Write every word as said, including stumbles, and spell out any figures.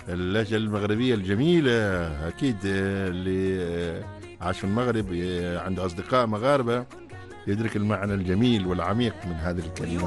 اللهجة المغربية الجميلة. أكيد آه، اللي آه، عاش في المغرب آه، عنده أصدقاء مغاربة يدرك المعنى الجميل والعميق من هذه الكلمة.